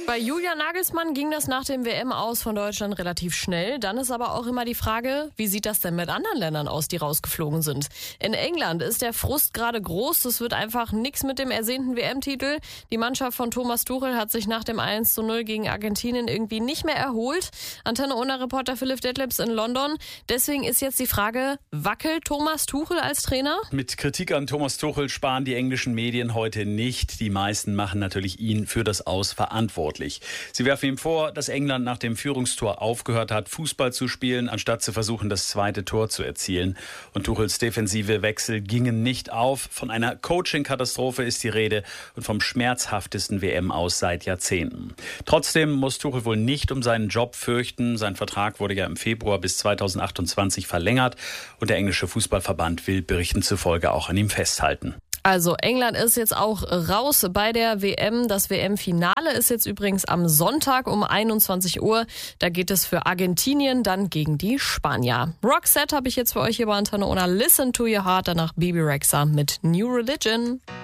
Bei Julian Nagelsmann ging das nach dem WM-Aus von Deutschland relativ schnell. Dann ist aber auch immer die Frage, wie sieht das denn mit anderen Ländern aus, die rausgeflogen sind? In England ist der Frust gerade groß. Es wird einfach nichts mit dem ersehnten WM-Titel. Die Mannschaft von Thomas Tuchel hat sich nach dem 1:0 gegen Argentinien irgendwie nicht mehr erholt. Antenne Ohne-Reporter Philipp Detlefs in London. Deswegen ist jetzt die Frage, wackelt Thomas Tuchel als Trainer? Mit Kritik an Thomas Tuchel sparen die englischen Medien heute nicht. Die meisten machen natürlich ihn für das Aus verantwortlich. Sie werfen ihm vor, dass England nach dem Führungstor aufgehört hat, Fußball zu spielen, anstatt zu versuchen, das zweite Tor zu erzielen. Und Tuchels defensive Wechsel gingen nicht auf. Von einer Coaching-Katastrophe ist die Rede und vom schmerzhaftesten WM-Aus seit Jahrzehnten. Trotzdem muss Tuchel wohl nicht um seinen Job fürchten. Sein Vertrag wurde ja im Februar bis 2028 verlängert und der englische Fußballverband will Berichten zufolge auch an ihm festhalten. Also England ist jetzt auch raus bei der WM. Das WM-Finale ist jetzt übrigens am Sonntag um 21 Uhr. Da geht es für Argentinien dann gegen die Spanier. Roxette habe ich jetzt für euch hier bei Antenne Ohne. Listen to Your Heart, danach Bebe Rexha mit New Religion.